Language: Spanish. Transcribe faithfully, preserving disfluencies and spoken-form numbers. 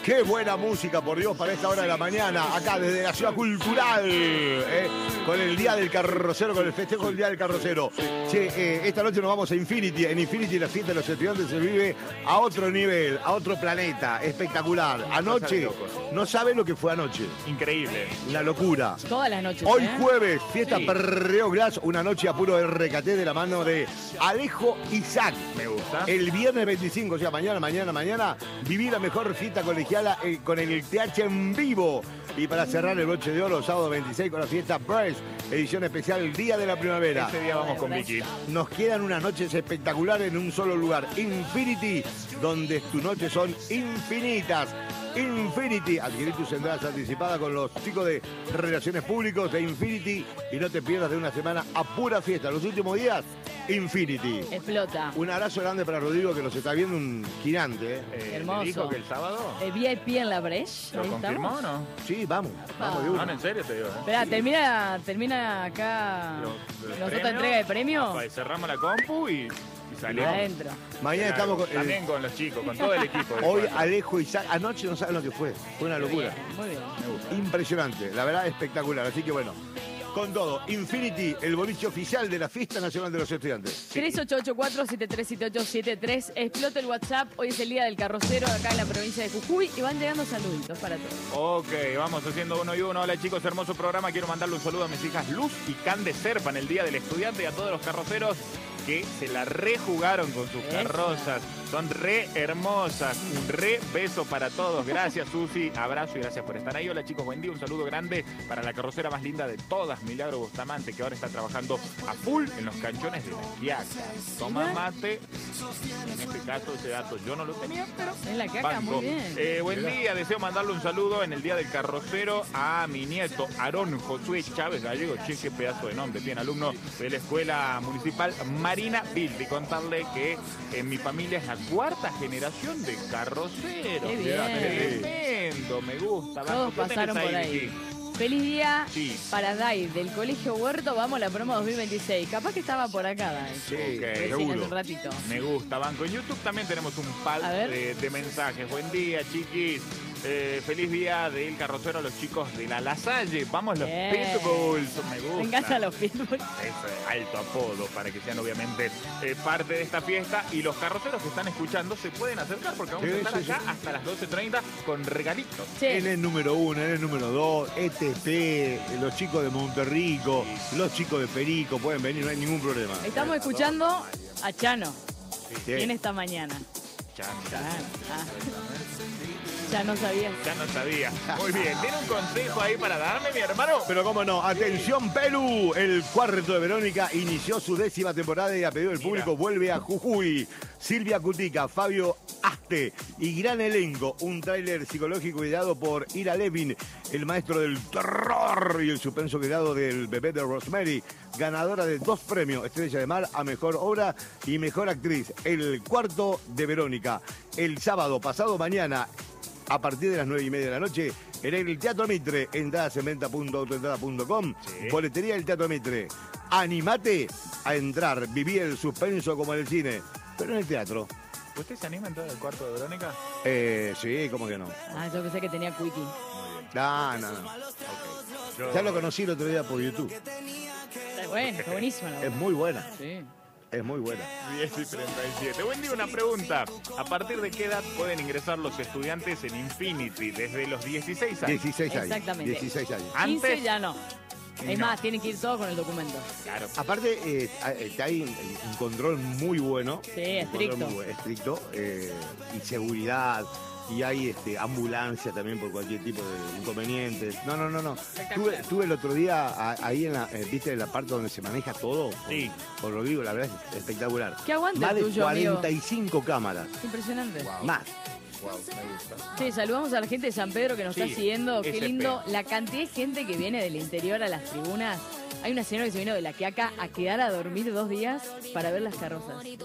Qué buena música, por Dios, para esta hora de la mañana, acá desde la Ciudad Cultural, eh, con el Día del Carrocero, con el festejo del Día del Carrocero. Che, eh, esta noche nos vamos a Infinity. En Infinity la fiesta de los estudiantes se vive a otro nivel, a otro planeta, espectacular. Anoche, no sabe lo que fue anoche. Increíble. Una locura. Todas las noches. Hoy ¿eh? jueves, fiesta Sí. Perreo Glass, una noche a puro R K T de la mano de Alejo Isaac. Me gusta. El viernes veinticinco, o sea, mañana, mañana, mañana, viví la mejor fiesta colegiala eh, con el T H en vivo. Y para cerrar el broche de oro, sábado veintiséis con la fiesta Breast, edición especial Día de la Primavera. Ese día vamos con Vicky. Nos quedan unas noches espectaculares en un solo lugar, Infinity, donde tus noches son infinitas. Infinity, adquirí tus entradas anticipadas con los chicos de Relaciones Públicos de Infinity y no te pierdas de una semana a pura fiesta. Los últimos días, Infinity. Explota. Un abrazo grande para Rodrigo que nos está viendo, un gigante. ¿eh? Eh, Hermoso. ¿le dijo que el sábado? ¿El V I P en la Breche? ¿Lo Ahí confirmó estamos. o no? Sí, vamos, vamos de No, una. no, en serio te digo. ¿eh? Esperá, termina, termina acá Los- los nosotros premios, entrega de premios. apa, y cerramos la compu y, y salimos. Adentro. Mañana estamos con, eh, También con los chicos, con todo el equipo. del hoy cuatro. Alejo Isaac, anoche no saben lo que fue, fue una locura. Muy bien. Me gusta. Impresionante, la verdad espectacular, así que bueno, con todo, Infinity, el boliche oficial de la Fiesta Nacional de los Estudiantes. tres ocho ocho cuatro siete tres siete ocho siete tres. Explota el WhatsApp. Hoy es el día del carrocero acá en la provincia de Jujuy y van llegando saluditos para todos. Ok, vamos haciendo uno y uno. Hola chicos, hermoso programa. Quiero mandarle un saludo a mis hijas Luz y Cande Serpa en el Día del Estudiante y a todos los carroceros que se la rejugaron con sus Esa. carrozas. Son re hermosas. Un re beso para todos. Gracias, Susi. Abrazo y gracias por estar ahí. Hola chicos, buen día. Un saludo grande para la carrocera más linda de todas, Milagro Bustamante, que ahora está trabajando a full en los canchones de la Quiaca. Toma mate. En este caso, ese dato yo no lo tenía, pero En la caca, banco. muy bien. Eh, buen día, deseo mandarle un saludo en el Día del Carrocero a mi nieto, Aarón Josué Chávez Gallego. Che, qué pedazo de nombre tiene, alumno de la Escuela Municipal Marina Bild. Y contarle que en mi familia es la cuarta generación de carroceros. Qué bien. Tremendo, me gusta. Todos Banco. ¿Qué tenés pasaron por ahí. Vicky? Feliz día Sí. para Dai del Colegio Huerto. Vamos a la promo dos mil veintiséis. Capaz que estaba por acá, Dai. Sí, Ok, Recién hace seguro. un ratito. Me gusta, Banco. En YouTube también tenemos un par A ver. de, de mensajes. Buen día, chiquis. Eh, feliz día del carrocero a los chicos de la Lasalle. Vamos los Bien. Pitbulls. Me gusta. Me encantan los pitbulls. Eso es alto apodo para que sean obviamente eh, parte de esta fiesta. Y los carroceros que están escuchando se pueden acercar porque vamos Sí, a estar sí, acá sí. hasta las doce treinta con regalitos. Che, Él es número uno, él es número dos, E T P, los chicos de Monterrico, los chicos de Perico, pueden venir, no hay ningún problema. estamos escuchando a Chano. Sí. ¿Quién esta mañana? Chan, Ah, chan. ah. Ya no sabía. Ya no sabía. Muy bien. ¿Tiene un consejo ahí para darme, mi hermano? Pero cómo no, atención Perú, el cuarto de Verónica inició su décima temporada y a pedido del Mira. público vuelve a Jujuy. Silvia Cutica, Fabio Aste y gran elenco, un tráiler psicológico ideado por Ira Levin, el maestro del terror y el suspenso creado del bebé de Rosemary, ganadora de dos premios, Estrella de Mar a Mejor Obra y Mejor Actriz, el cuarto de Verónica. El sábado pasado mañana, a partir de las nueve y media de la noche, en el Teatro Mitre, entradas en venta punto autoentrada punto com, Sí. boletería del Teatro Mitre. Animate a entrar, viví el suspenso como en el cine, pero en el teatro. ¿Usted se anima a entrar al cuarto de Verónica? Eh, sí, ¿cómo que no? Ah, yo pensé que tenía quickie. No, no, no. Yo- Ya lo conocí el otro día por YouTube. Está bueno, está buenísimo. la Es verdad. muy buena, Sí. es muy buena. diez y treinta y siete. Buen día, una pregunta. ¿A partir de qué edad pueden ingresar los estudiantes en Infinity? Desde los dieciséis años. dieciséis años. Exactamente. dieciséis años. quince Antes- ya no. Es No. más, tienen que ir todos con el documento. Claro. Aparte, eh, eh, hay un, un control muy bueno. Sí, Un control estricto. muy bueno, estricto. eh, y seguridad. Y hay este, ambulancia también por cualquier tipo de inconvenientes. No, no, no, no. Estuve, estuve el otro día a- ahí en la, eh, viste, en la parte donde se maneja todo. Con, Sí. con Rodrigo, la verdad es espectacular. ¿Qué aguante Más el de tuyo, amigo? cuarenta y cinco cámaras. Impresionante. Más. Wow, me gusta. Sí, saludamos a la gente de San Pedro que nos Sí, está siguiendo. Qué S P. lindo. La cantidad de gente que viene del interior a las tribunas. Hay una señora que se vino de la Quiaca a quedar a dormir dos días para ver las carrozas.